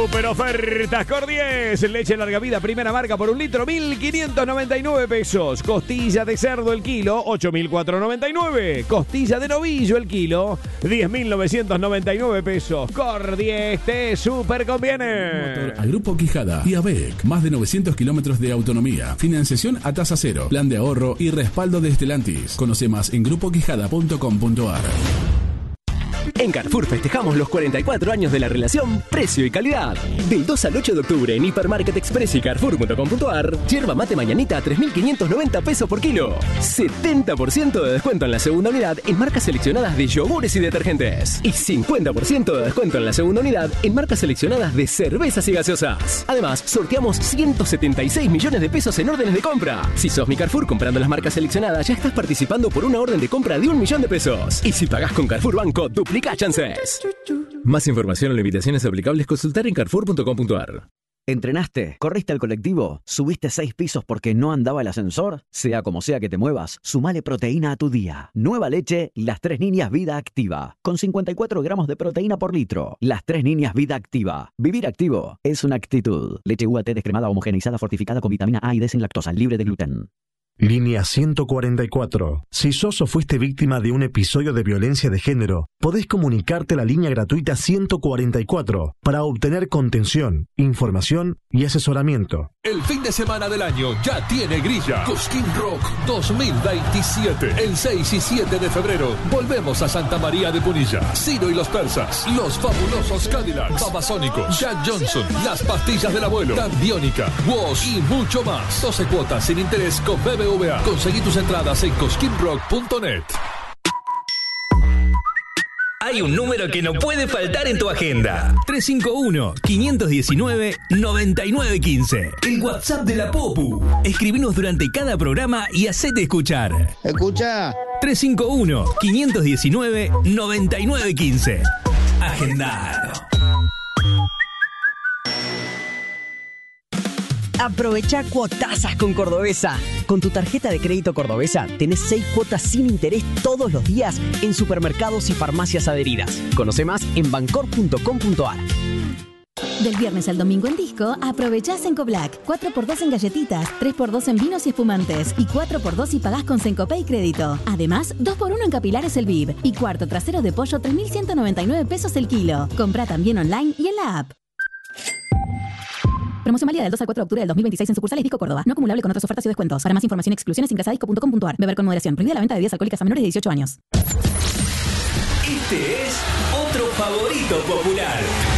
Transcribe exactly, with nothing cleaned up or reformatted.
Super ofertas Cordies. Leche larga vida, primera marca por un litro, mil quinientos noventa y nueve pesos. Costilla de cerdo el kilo, ocho mil cuatrocientos noventa y nueve. Costilla de novillo el kilo, diez mil novecientos noventa y nueve pesos. Cordies te super conviene. Motor a Grupo Quijada y A B E C. Más de novecientos kilómetros de autonomía. Financiación a tasa cero. Plan de ahorro y respaldo de Stellantis. Conoce más en grupo quijada punto com punto a r. En Carrefour festejamos los cuarenta y cuatro años de la relación precio y calidad. Del dos al ocho de octubre en Hipermarket Express y carrefour punto com punto a r, yerba mate mañanita a tres mil quinientos noventa pesos por kilo. setenta por ciento de descuento en la segunda unidad en marcas seleccionadas de yogures y detergentes. Y cincuenta por ciento de descuento en la segunda unidad en marcas seleccionadas de cervezas y gaseosas. Además, sorteamos ciento setenta y seis millones de pesos en órdenes de compra. Si sos mi Carrefour comprando las marcas seleccionadas, ya estás participando por una orden de compra de un millón de pesos. Y si pagás con Carrefour Banco, duplica chances. Más información o limitaciones aplicables, consultar en carrefour punto com punto a r. ¿Entrenaste? ¿Corriste al colectivo? ¿Subiste seis pisos porque no andaba el ascensor? Sea como sea que te muevas, sumale proteína a tu día. Nueva leche, Las Tres Niñas Vida Activa. Con cincuenta y cuatro gramos de proteína por litro. Las Tres Niñas Vida Activa. Vivir activo es una actitud. Leche U A T descremada homogeneizada fortificada con vitamina A y D sin lactosa, libre de gluten. Línea ciento cuarenta y cuatro. Si sos o fuiste víctima de un episodio de violencia de género, podés comunicarte a la línea gratuita ciento cuarenta y cuatro para obtener contención, información y asesoramiento. El fin de semana del año ya tiene grilla. Cosquín Rock dos mil veintisiete. El seis y siete de febrero volvemos a Santa María de Punilla. Ciro y los Persas, Los Fabulosos Cadillacs, Babasónicos, Jack Johnson, Las Pastillas del Abuelo, Tambiónica, Woz y mucho más. doce cuotas sin interés con B B V A. Conseguí tus entradas en cosquín rock punto net. Hay un número que no puede faltar en tu agenda. tres cinco uno, cinco uno nueve, nueve nueve uno cinco. El WhatsApp de la Popu. Escribinos durante cada programa y hacete escuchar. Escucha. tres cinco uno, cinco uno nueve, nueve nueve uno cinco. Agendado. Aprovecha cuotazas con Cordobesa. Con tu tarjeta de crédito Cordobesa tenés seis cuotas sin interés todos los días en supermercados y farmacias adheridas. Conoce más en bancor punto com punto a r. Del viernes al domingo en disco, aprovechá Senco Black. cuatro por dos en galletitas, tres por dos en vinos y espumantes y cuatro por dos si pagás con Sencopay Crédito. Además, dos por uno en capilares el V I V y cuarto trasero de pollo tres mil ciento noventa y nueve pesos el kilo. Comprá también online y en la app. Promoción válida del dos al cuatro de octubre del dos mil veintiséis en sucursales Disco Córdoba. No acumulable con otras ofertas y descuentos. Para más información y exclusiones ingresa a disco punto com punto a r. Beber con moderación. Prohibida la venta de bebidas alcohólicas a menores de dieciocho años. Este es otro favorito popular.